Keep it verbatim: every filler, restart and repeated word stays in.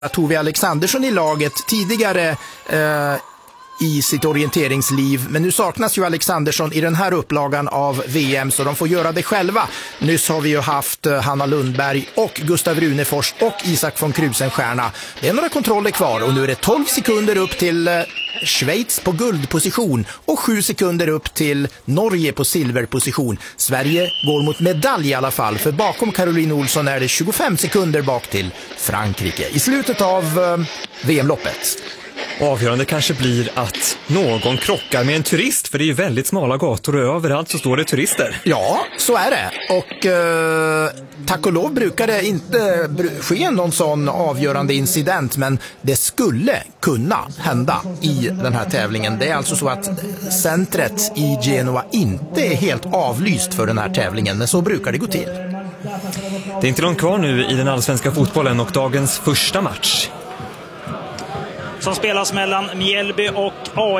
Tove Alexandersson i laget tidigare eh, i sitt orienteringsliv, men nu saknas ju Alexandersson i den här upplagan av V M, så de får göra det själva. Nyss har vi ju haft eh, Hanna Lundberg och Gustav Runefors och Isak von Krusenstjerna. Det är några kontroller kvar och nu är det tolv sekunder upp till eh, Schweiz på guldposition och sju sekunder upp till Norge på silverposition. Sverige går mot medalj i alla fall, för bakom Caroline Olsson är det tjugofem sekunder bak till Frankrike i slutet av eh, V M-loppet. Avgörande kanske blir att någon krockar med en turist, för det är ju väldigt smala gator och överallt så står det turister. Ja, så är det. Och eh, tack och lov brukar det inte br- ske någon sån avgörande incident, men det skulle kunna hända i den här tävlingen. Det är alltså så att centret i Genua inte är helt avlyst för den här tävlingen, men så brukar det gå till. Det är inte långt kvar nu i den allsvenska fotbollen och dagens första match som spelas mellan Mjällby och A